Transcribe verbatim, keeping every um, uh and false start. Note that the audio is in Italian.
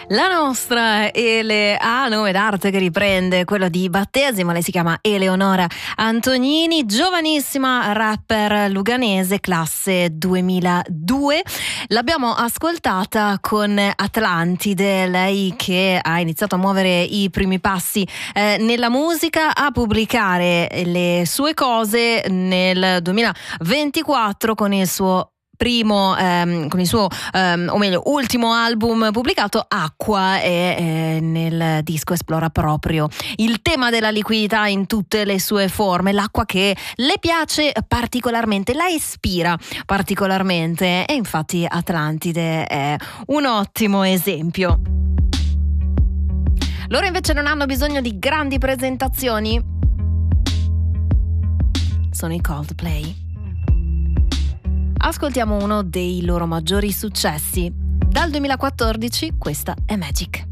La nostra Ele ha nome d'arte che riprende quello di battesimo, lei si chiama Eleonora Antonini, giovanissima rapper luganese, classe duemiladue. L'abbiamo ascoltata con Atlantide, lei che ha iniziato a muovere i primi passi eh, nella musica, a pubblicare le sue cose nel duemilaventiquattro con il suo primo, ehm, con il suo, ehm, o meglio, ultimo album pubblicato, Acqua, e eh, nel disco esplora proprio il tema della liquidità in tutte le sue forme, l'acqua che le piace particolarmente, la ispira particolarmente, e infatti Atlantide è un ottimo esempio. Loro invece non hanno bisogno di grandi presentazioni, sono i Coldplay. Ascoltiamo uno dei loro maggiori successi. Dal duemilaquattordici questa è Magic.